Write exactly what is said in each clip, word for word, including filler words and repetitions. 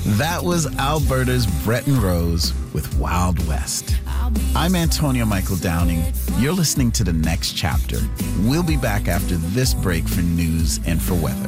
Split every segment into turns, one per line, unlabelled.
That was Alberta's Breton Rose with Wild West. I'm Antonio Michael Downing. You're listening to The Next Chapter. We'll be back after this break for news and for weather.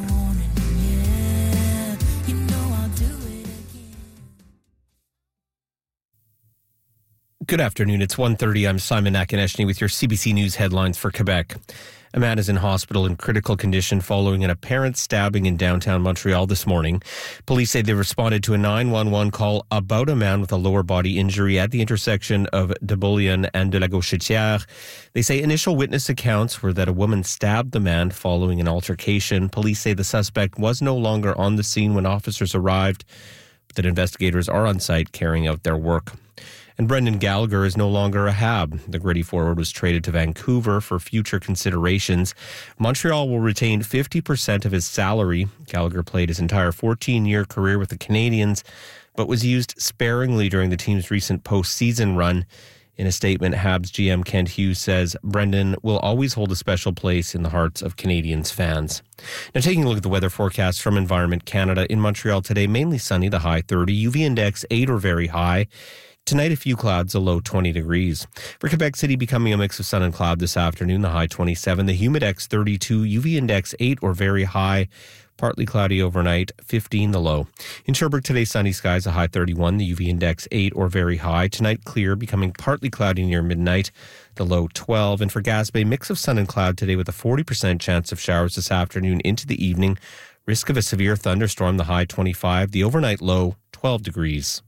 Good afternoon. It's one thirty. I'm Simon Akineshny with your C B C News headlines for Quebec. A man is in hospital in critical condition following an apparent stabbing in downtown Montreal this morning. Police say they responded to a nine one one call about a man with a lower body injury at the intersection of de Bullion and de la Gauchetière. They say initial witness accounts were that a woman stabbed the man following an altercation. Police say the suspect was no longer on the scene when officers arrived, but that investigators are on site carrying out their work. And Brendan Gallagher is no longer a Hab. The gritty forward was traded to Vancouver for future considerations. Montreal will retain fifty percent of his salary. Gallagher played his entire fourteen-year career with the Canadiens, but was used sparingly during the team's recent postseason run. In a statement, Habs G M Kent Hughes says Brendan will always hold a special place in the hearts of Canadiens fans. Now, taking a look at the weather forecast from Environment Canada. In Montreal today, mainly sunny, the high thirty. U V index eight or very high. Tonight, a few clouds, a low twenty degrees. For Quebec City, becoming a mix of sun and cloud this afternoon, the high twenty-seven. The humidex thirty-two, U V index eight or very high. Partly cloudy overnight, fifteen the low. In Sherbrooke today, sunny skies, a high thirty-one. The U V index eight or very high. Tonight, clear, becoming partly cloudy near midnight, the low twelve. And for Gaspé, mix of sun and cloud today with a forty percent chance of showers this afternoon into the evening. Risk of a severe thunderstorm, the high twenty-five. The overnight low, twelve degrees.